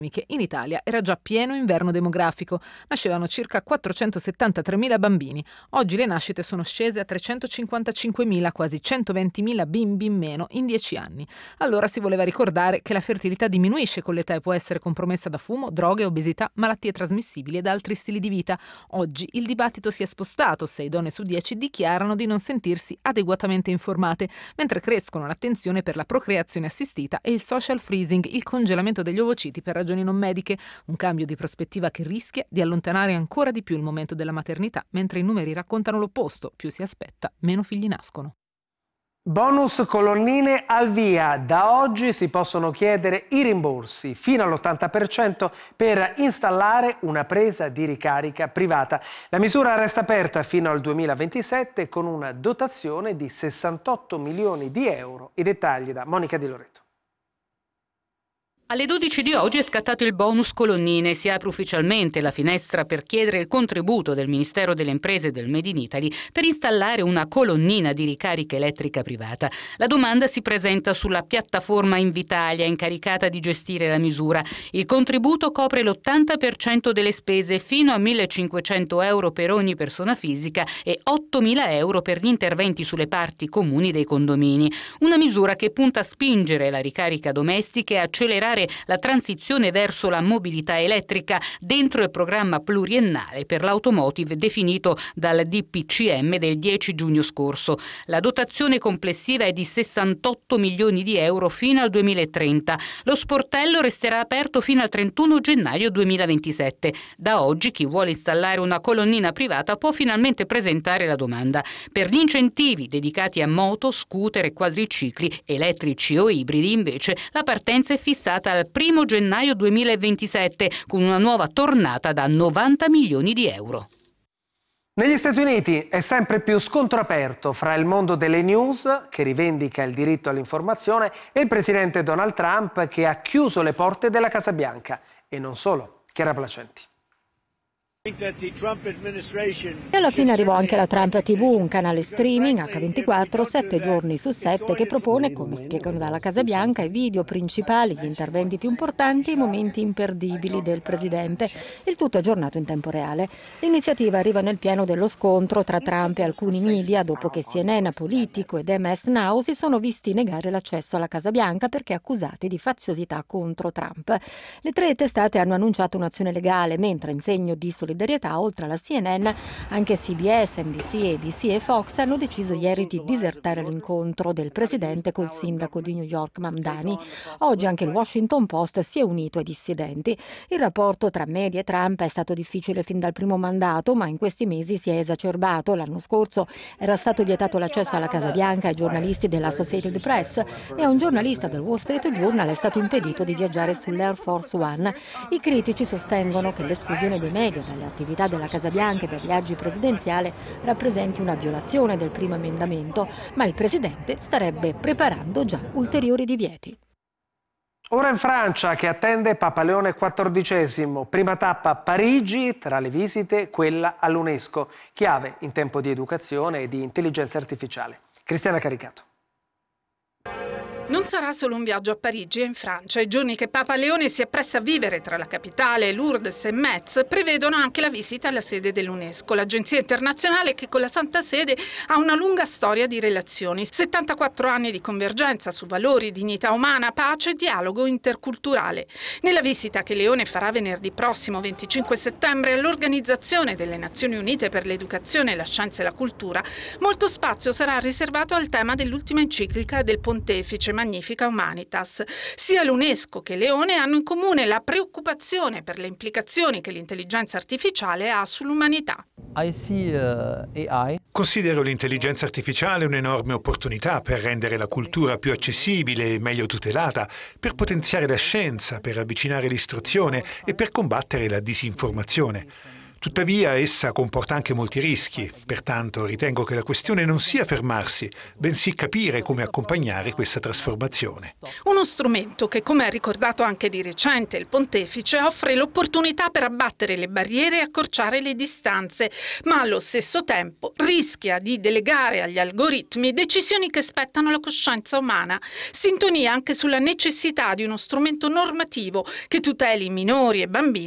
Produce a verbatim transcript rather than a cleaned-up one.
che in Italia era già pieno inverno demografico. Nascevano circa quattrocentosettantatremila bambini. Oggi le nascite sono scese a trecentocinquantacinquemila, quasi centoventimila bimbi in meno in dieci anni. Allora si voleva ricordare che la fertilità diminuisce con l'età e può essere compromessa da fumo, droghe, obesità, malattie trasmissibili ed altri stili di vita. Oggi il dibattito si è spostato. Sei donne su dieci dichiarano di non sentirsi adeguatamente informate, mentre crescono l'attenzione per la procreazione assistita e il social freezing, il congelamento degli ovociti per ragioni non mediche, un cambio di prospettiva che rischia di allontanare ancora di più il momento della maternità, mentre i numeri raccontano l'opposto: più si aspetta, meno figli nascono. Bonus colonnine al via. Da oggi si possono chiedere i rimborsi fino all'ottanta per cento per installare una presa di ricarica privata. La misura resta aperta fino al duemilaventisette con una dotazione di sessantotto milioni di euro. I dettagli da Monica Di Loreto. Alle dodici di oggi è scattato il bonus colonnine. Si apre ufficialmente la finestra per chiedere il contributo del Ministero delle Imprese e del Made in Italy per installare una colonnina di ricarica elettrica privata. La domanda si presenta sulla piattaforma Invitalia, incaricata di gestire la misura. Il contributo copre l'ottanta per cento delle spese fino a millecinquecento euro per ogni persona fisica e ottomila euro per gli interventi sulle parti comuni dei condomini. Una misura che punta a spingere la ricarica domestica e accelerare la transizione verso la mobilità elettrica dentro il programma pluriennale per l'automotive definito dal D P C M del dieci giugno scorso. La dotazione complessiva è di sessantotto milioni di euro fino al duemilatrenta. Lo sportello resterà aperto fino al trentuno gennaio duemilaventisette. Da oggi chi vuole installare una colonnina privata può finalmente presentare la domanda. Per gli incentivi dedicati a moto, scooter e quadricicli elettrici o ibridi, invece, la partenza è fissata al primo gennaio duemilaventisette con una nuova tornata da novanta milioni di euro. Negli Stati Uniti è sempre più scontro aperto fra il mondo delle news, che rivendica il diritto all'informazione, e il presidente Donald Trump, che ha chiuso le porte della Casa Bianca. E non solo. Chiara Placenti. E alla fine arrivò anche la Trump tivù, un canale streaming acca ventiquattro, sette giorni su sette, che propone, come spiegano dalla Casa Bianca, i video principali, gli interventi più importanti e i momenti imperdibili del presidente. Il tutto aggiornato in tempo reale. L'iniziativa arriva nel pieno dello scontro tra Trump e alcuni media, dopo che C N N, Politico ed M S Now si sono visti negare l'accesso alla Casa Bianca perché accusati di faziosità contro Trump. Le tre testate hanno annunciato un'azione legale, mentre in segno di solidarietà solidarietà, oltre alla C N N, anche C B S, N B C, A B C e Fox hanno deciso ieri di disertare l'incontro del presidente col sindaco di New York Mamdani. Oggi anche il Washington Post si è unito ai dissidenti. Il rapporto tra media e Trump è stato difficile fin dal primo mandato, ma in questi mesi si è esacerbato. L'anno scorso era stato vietato l'accesso alla Casa Bianca ai giornalisti dell'Associated Press e a un giornalista del Wall Street Journal è stato impedito di viaggiare sull'Air Force One. I critici sostengono che l'esclusione dei media dalle attività della Casa Bianca e dai viaggi presidenziali rappresenti una violazione del primo emendamento, ma il presidente starebbe preparando già ulteriori divieti. Ora in Francia, che attende Papa Leone quattordicesimo. Prima tappa Parigi, tra le visite quella all'UNESCO, chiave in tempo di educazione e di intelligenza artificiale. Cristiana Caricato. Non sarà solo un viaggio a Parigi e in Francia. I giorni che Papa Leone si appresta a vivere tra la capitale, Lourdes e Metz prevedono anche la visita alla sede dell'UNESCO, l'agenzia internazionale che con la Santa Sede ha una lunga storia di relazioni. settantaquattro anni di convergenza su valori, dignità umana, pace e dialogo interculturale. Nella visita che Leone farà venerdì prossimo, venticinque settembre, all'Organizzazione delle Nazioni Unite per l'Educazione, la Scienza e la Cultura, molto spazio sarà riservato al tema dell'ultima enciclica del Pontefice Magnifica Humanitas. Sia l'UNESCO che Leone hanno in comune la preoccupazione per le implicazioni che l'intelligenza artificiale ha sull'umanità. I see, uh, A I. Considero l'intelligenza artificiale un'enorme opportunità per rendere la cultura più accessibile e meglio tutelata, per potenziare la scienza, per avvicinare l'istruzione e per combattere la disinformazione. Tuttavia essa comporta anche molti rischi, pertanto ritengo che la questione non sia fermarsi, bensì capire come accompagnare questa trasformazione. Uno strumento che, come ha ricordato anche di recente il pontefice, offre l'opportunità per abbattere le barriere e accorciare le distanze, ma allo stesso tempo rischia di delegare agli algoritmi decisioni che spettano alla coscienza umana. Sintonia anche sulla necessità di uno strumento normativo che tuteli minori e bambini